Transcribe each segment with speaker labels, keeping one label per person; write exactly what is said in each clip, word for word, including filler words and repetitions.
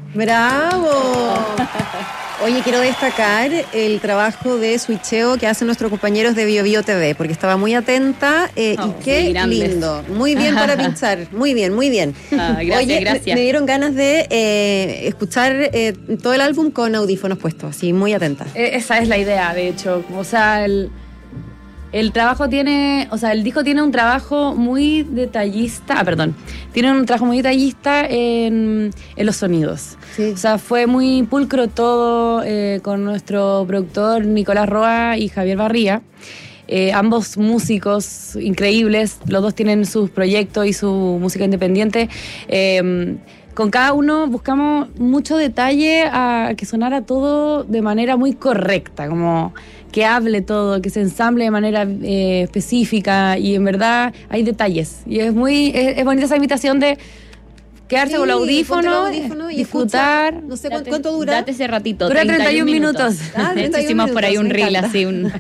Speaker 1: ¡Bravo! Oye, quiero destacar el trabajo de switcheo que hacen nuestros compañeros de Bio Bio T V, porque estaba muy atenta eh, oh, y qué sí, lindo. Muy bien para pinchar, muy bien, muy bien.
Speaker 2: Ah, gracias,
Speaker 1: Oye,
Speaker 2: gracias.
Speaker 1: Me, me dieron ganas de eh, escuchar eh, todo el álbum con audífonos puestos, así, muy atenta.
Speaker 3: Esa es la idea, de hecho. O sea, el... El trabajo tiene, o sea, el disco tiene un trabajo muy detallista, ah, perdón, tiene un trabajo muy detallista en, en los sonidos.
Speaker 1: Sí.
Speaker 3: O sea, fue muy pulcro todo eh, con nuestro productor Nicolás Roa y Javier Barría. Eh, ambos músicos increíbles, los dos tienen sus proyectos y su música independiente. Eh, Con cada uno buscamos mucho detalle a que sonara todo de manera muy correcta, como que hable todo, que se ensamble de manera eh, específica, y en verdad hay detalles. Y es muy es, es bonita esa invitación de quedarse sí, con el audífono, audífono y disfrutar.
Speaker 1: Escucha, no sé
Speaker 2: date,
Speaker 1: cuánto dura.
Speaker 2: Date ese ratito.
Speaker 3: Dura treinta y un minutos.
Speaker 2: minutos. Ah, de hecho, hicimos por ahí un reel así. Un...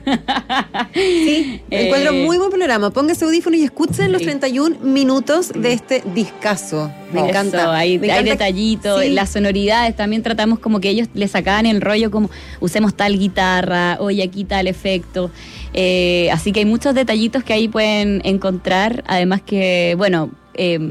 Speaker 1: sí, eh, encuentro muy buen programa. Póngase audífono y escuchen los sí. treinta y un minutos de este discazo. Me
Speaker 2: Eso,
Speaker 1: encanta.
Speaker 2: Hay,
Speaker 1: Me
Speaker 2: hay
Speaker 1: encanta.
Speaker 2: detallitos, sí. Las sonoridades también tratamos como que ellos le sacaban el rollo, como usemos tal guitarra, oye, aquí tal efecto. Eh, así que hay muchos detallitos que ahí pueden encontrar. Además que, bueno, eh,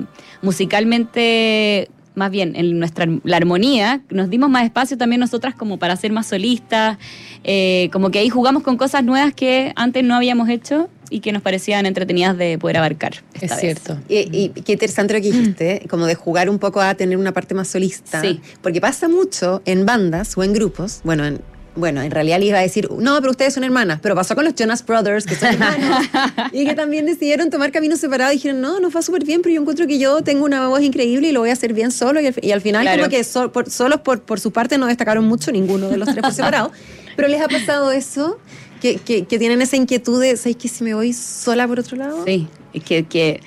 Speaker 2: musicalmente, más bien en nuestra la armonía, nos dimos más espacio también nosotras como para ser más solistas, eh, como que ahí jugamos con cosas nuevas que antes no habíamos hecho y que nos parecían entretenidas de poder abarcar.
Speaker 3: Es vez. Cierto.
Speaker 1: Y, y qué interesante lo que dijiste, como de jugar un poco a tener una parte más solista.
Speaker 2: Sí.
Speaker 1: Porque pasa mucho en bandas o en grupos, bueno, en Bueno, en realidad les iba a decir, no, pero ustedes son hermanas, pero pasó con los Jonas Brothers, que son hermanos, y que también decidieron tomar caminos separados y dijeron, no, nos va súper bien, pero yo encuentro que yo tengo una voz increíble y lo voy a hacer bien solo, y al, y al final claro. como que so, por, solos por, por su parte no destacaron mucho ninguno de los tres por separado, pero les ha pasado eso, que, que, que tienen esa inquietud de, ¿sabes qué, si me voy sola por otro lado?
Speaker 2: Sí, es que... que...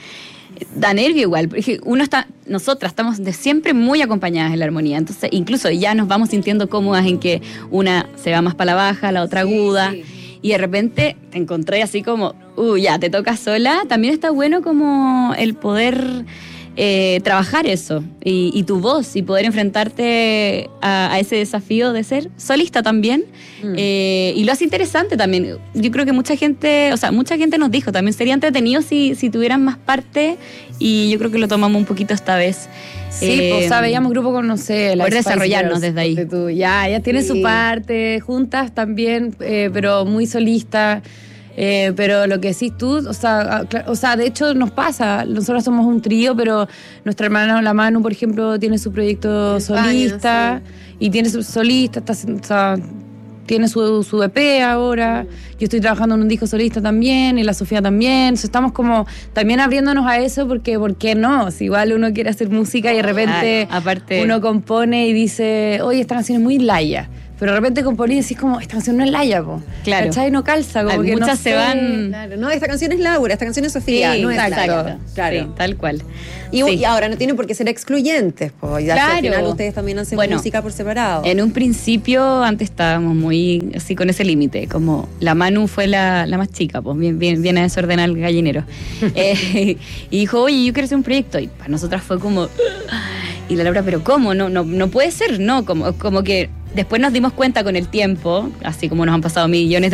Speaker 2: da nervio igual, porque uno está, nosotras estamos de siempre muy acompañadas en la armonía, entonces incluso ya nos vamos sintiendo cómodas en que una se va más para la baja, la otra aguda, sí, sí. Y de repente te encontré así como, uh, ya, te toca sola. También está bueno como el poder eh, trabajar eso, y, y tu voz, y poder enfrentarte a, a ese desafío de ser solista también, mm. eh, y lo hace interesante también. Yo creo que mucha gente, o sea, mucha gente nos dijo, también sería entretenido si, si tuvieran más parte, y yo creo que lo tomamos un poquito esta vez.
Speaker 3: Sí, eh, pues, o sea, veíamos grupo con, no sé,
Speaker 2: poder desarrollarnos desde ahí.
Speaker 3: Tú, ya, ya tienen sí. su parte, juntas también, eh, pero muy solista. Eh, pero lo que decís tú, o sea, o sea, de hecho nos pasa, nosotros somos un trío, pero nuestra hermana la Manu, por ejemplo, tiene su proyecto España, solista, sí. y tiene su solista, está, o sea, tiene su, su E P ahora, yo estoy trabajando en un disco solista también, y la Sofía también, entonces estamos como también abriéndonos a eso, porque ¿por qué no? Si igual uno quiere hacer música y de repente
Speaker 2: ah, aparte...
Speaker 3: uno compone y dice, oye, esta canción es muy laya. Pero de repente compone y decís como, esta canción no es Laia, po.
Speaker 2: Claro.
Speaker 3: ¿Cachai? No calza, como
Speaker 2: Hay
Speaker 3: que
Speaker 2: muchas
Speaker 3: no
Speaker 2: se
Speaker 3: sé.
Speaker 2: van...
Speaker 1: Claro, no, esta canción es Laura, esta canción es Sofía,
Speaker 2: sí,
Speaker 1: no es
Speaker 2: exacto.
Speaker 1: Laura. Claro.
Speaker 2: Sí, tal cual.
Speaker 1: Y,
Speaker 2: sí.
Speaker 1: y ahora no tienen por qué ser excluyentes, pues. Ya
Speaker 2: claro.
Speaker 1: Al final ustedes también hacen
Speaker 2: bueno,
Speaker 1: música por separado.
Speaker 2: En un principio, antes estábamos muy así con ese límite, como la Manu fue la, la más chica, pues bien, bien, bien a desordenar el gallinero. eh, y dijo, oye, yo quiero hacer un proyecto. Y para nosotras fue como... Y la Laura, pero ¿cómo? No, no, no puede ser, no, como, como que después nos dimos cuenta con el tiempo, así como nos han pasado millones de